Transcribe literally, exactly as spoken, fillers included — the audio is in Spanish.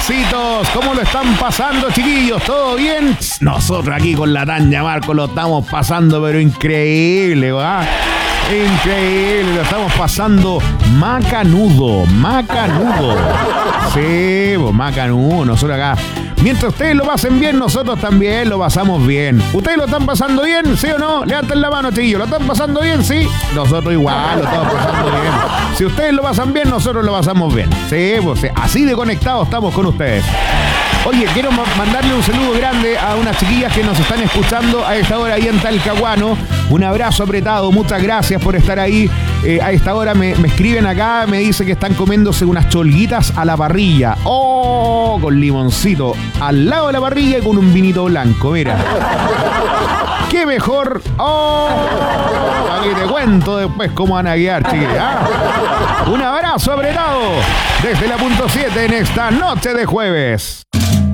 Besitos, ¿cómo lo están pasando, chiquillos? ¿Todo bien? Nosotros aquí con la Tanya Marco lo estamos pasando, pero increíble, ¿verdad? Increíble, lo estamos pasando macanudo, macanudo. Sí, pues macanudo, nosotros acá. Mientras ustedes lo pasen bien, nosotros también lo pasamos bien. ¿Ustedes lo están pasando bien? ¿Sí o no? Levanten la mano, chiquillos. ¿Lo están pasando bien? Sí. Nosotros igual lo estamos pasando bien. Si ustedes lo pasan bien, nosotros lo pasamos bien. Sí, pues así de conectados estamos con ustedes. Oye, quiero mandarle un saludo grande a unas chiquillas que nos están escuchando a esta hora ahí en Talcahuano. Un abrazo apretado, muchas gracias por estar ahí. Eh, a esta hora me, me escriben acá, me dicen que están comiéndose unas cholguitas a la parrilla. ¡Oh! Con limoncito al lado de la parrilla y con un vinito blanco, mira. ¡Qué mejor! ¡Oh! Aquí te cuento después cómo van a quedar, chiquillas. ¿Ah? Un abrazo apretado desde la punto siete en esta noche de jueves.